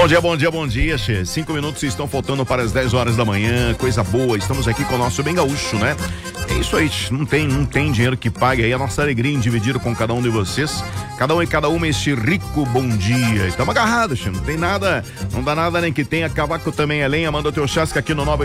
Bom dia, che. 5 minutos estão faltando para as 10 horas da manhã, coisa boa, estamos aqui com o nosso bem gaúcho, né? É isso aí, não tem dinheiro que pague aí a nossa alegria em dividir com cada um de vocês, cada um e cada uma este rico bom dia. Estamos agarrados, che. Não tem nada, não dá nada nem que tenha, cavaco também é lenha, manda o teu chasca aqui no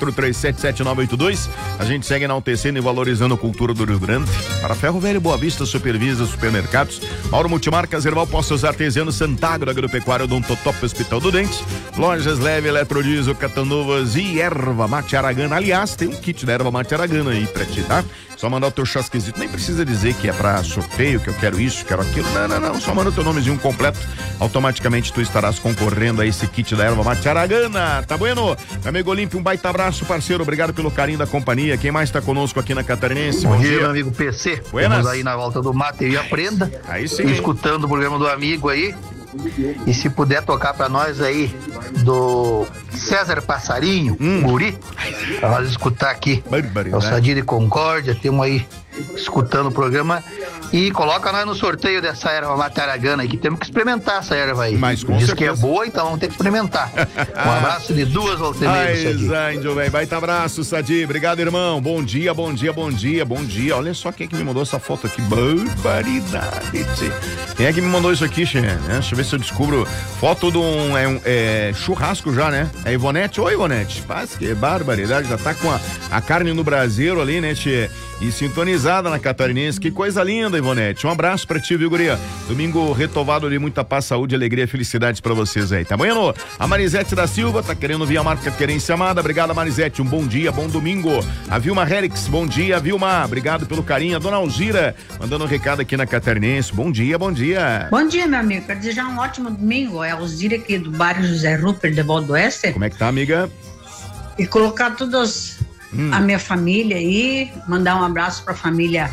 984-377-982. A gente segue enaltecendo e valorizando a cultura do Rio Grande. Para Ferro Velho, Boa Vista, Supervisa, Supermercados, Mauro Multimarcas, Erval Postos Artesianos, Santagro, Agropecuário, Odontotop, Hospital do Dente, Lojas Leve, Eletrodiesel, Catanovas e Erva Mate Aragana. Aliás, tem um kit da Erva Mate Aragana aí pra ti, tá? Só mandar o teu chasquezito, nem precisa dizer que é pra sorteio, que eu quero isso, quero aquilo, não, só manda o teu nomezinho completo, automaticamente tu estarás concorrendo a esse kit da Erva Mate Aragana, tá bueno? Amigo Olímpio, um baita abraço, parceiro, obrigado pelo carinho da companhia. Quem mais tá conosco aqui na Catarinense? Bom dia, meu amigo PC. Buenas. Estamos aí na volta do Mate e Aprenda, aí sim, escutando o programa do amigo aí. E se puder tocar pra nós aí do César Passarinho, Guri, pra nós escutar aqui. É o Sadir e Concórdia, temos aí escutando o programa. E coloca nós no sorteio dessa erva Mate Aragana aí, que temos que experimentar essa erva aí. Mas com diz certeza. Que é boa, então vamos ter que experimentar. Um abraço de duas Ai, Zândio, velho. Baita abraço, Sadi. Obrigado, irmão. Bom dia. Olha só quem é que me mandou essa foto aqui. Barbaridade. Quem é que me mandou isso aqui, Xê? Deixa eu ver se eu descubro. Foto de um churrasco já, né? É Ivonete? Oi, Ivonete. Paz, que barbaridade. Já tá com a carne no braseiro ali, né, Xê? E sintonizada na Catarinense. Que coisa linda, Ivonete. Um abraço pra ti, viu, guria? Domingo retovado de muita paz, saúde, alegria e felicidades pra vocês aí. Tá bom? A Marisete da Silva tá querendo vir a marca Querência Amada. Obrigado, Marisete. Um bom dia, bom domingo. A Vilma Herix, bom dia, Vilma. Obrigado pelo carinho. A Dona Alzira, mandando um recado aqui na Catarinense. Bom dia. Bom dia, meu amigo. Quero desejar um ótimo domingo. É a Alzira aqui do bairro José Rupert de Volta do Oeste. Como é que tá, amiga? E colocar todos a minha família aí, mandar um abraço pra família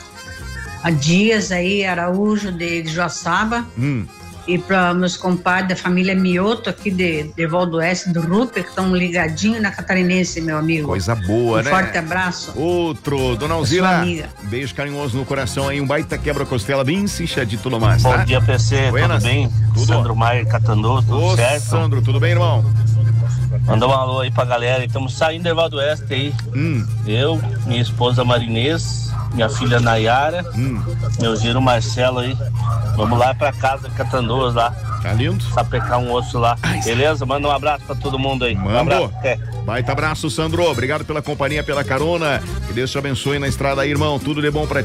a Dias aí, Araújo de Joaçaba, e para meus compadres da família Mioto aqui de Volta do Oeste, do Rupert, que estão ligadinhos na Catarinense, meu amigo. Coisa boa, né? Forte abraço. Outro, Dona Alzira, beijo carinhoso no coração aí, um baita quebra-costela bem cinchadito no mais, tá? Bom dia, PC, Buenas. Tudo bem? Tudo. Sandro Maia, Catanduva, tudo certo? Sandro, tudo bem, irmão? Mandar um alô aí pra galera, estamos saindo do Valdo Oeste aí. Eu, minha esposa Marinês, minha filha Nayara, meu giro Marcelo aí. Vamos lá pra casa de Catanduvas lá. Tá lindo? Sapecar um osso lá. Beleza? Manda um abraço pra todo mundo aí. Um abraço, até. Baita abraço, Sandro. Obrigado pela companhia, pela carona. Que Deus te abençoe na estrada aí, irmão. Tudo de bom pra ti.